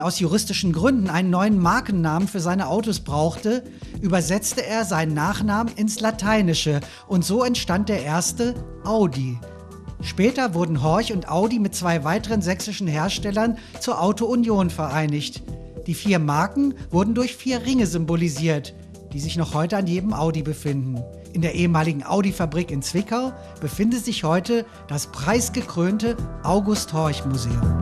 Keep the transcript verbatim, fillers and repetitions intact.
aus juristischen Gründen einen neuen Markennamen für seine Autos brauchte, übersetzte er seinen Nachnamen ins Lateinische und so entstand der erste Audi. Später wurden Horch und Audi mit zwei weiteren sächsischen Herstellern zur Auto Union vereinigt. Die vier Marken wurden durch vier Ringe symbolisiert, die sich noch heute an jedem Audi befinden. In der ehemaligen Audi-Fabrik in Zwickau befindet sich heute das preisgekrönte August Horch Museum.